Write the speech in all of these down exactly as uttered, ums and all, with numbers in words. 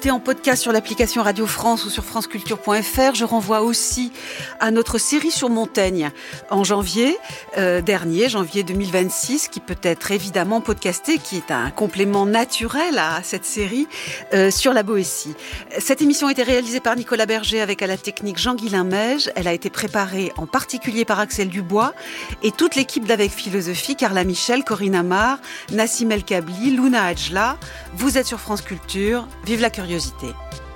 écouter en podcast sur l'application Radio France ou sur franceculture point f r. Je renvoie aussi à notre série sur Montaigne en janvier euh, dernier, janvier deux mille vingt-six, qui peut être évidemment podcastée, qui est un complément naturel à cette série euh, sur la Boétie. Cette émission a été réalisée par Nicolas Berger avec à la technique Jean-Guilain Meige. Elle a été préparée en particulier par Axel Dubois et toute l'équipe d'Avec Philosophie, Carla Michel, Corinne Amar, Nassim El Kabli, Luna Adjla. Vous êtes sur France Culture. Vive la curiosité.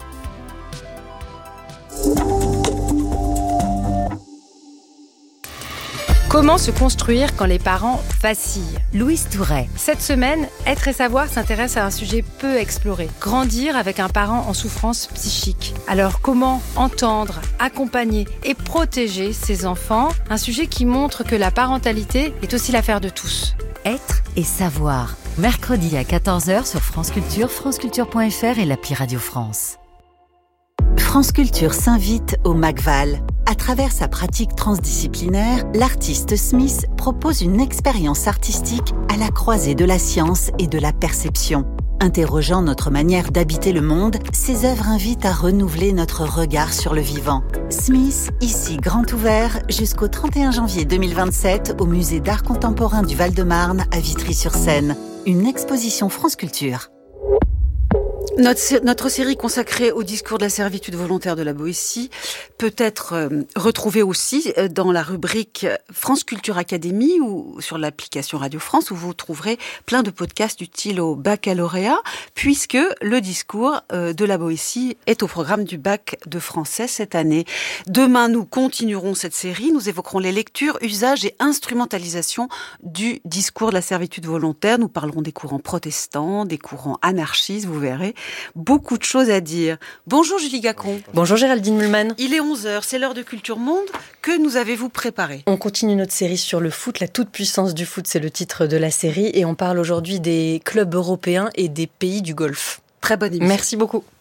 Comment se construire quand les parents vacillent ? Louise Touret. Cette semaine, Être et Savoir s'intéresse à un sujet peu exploré. Grandir avec un parent en souffrance psychique. Alors comment entendre, accompagner et protéger ses enfants ? Un sujet qui montre que la parentalité est aussi l'affaire de tous. Être et Savoir. Mercredi à quatorze heures sur France Culture, franceculture point f r et l'appli Radio France. France Culture s'invite au MACVAL. À travers sa pratique transdisciplinaire, l'artiste Smith propose une expérience artistique à la croisée de la science et de la perception. Interrogeant notre manière d'habiter le monde, ses œuvres invitent à renouveler notre regard sur le vivant. Smith, ici grand ouvert, jusqu'au trente et un janvier deux mille vingt-sept au Musée d'Art Contemporain du Val-de-Marne à Vitry-sur-Seine. Une exposition France Culture. Notre, notre série consacrée au discours de la servitude volontaire de la Boétie peut être euh, retrouvée aussi euh, dans la rubrique France Culture Académie ou sur l'application Radio France où vous trouverez plein de podcasts utiles au baccalauréat puisque le discours euh, de la Boétie est au programme du bac de français cette année. Demain, nous continuerons cette série. Nous évoquerons les lectures, usages et instrumentalisation du discours de la servitude volontaire. Nous parlerons des courants protestants, des courants anarchistes, vous verrez. Beaucoup de choses à dire. Bonjour Julie Gacon. Bonjour Géraldine Mulman. Il est onze heures, c'est l'heure de Culture Monde. Que nous avez-vous préparé ? On continue notre série sur le foot, la toute-puissance du foot, c'est le titre de la série. Et on parle aujourd'hui des clubs européens et des pays du Golfe. Très bonne émission. Merci beaucoup.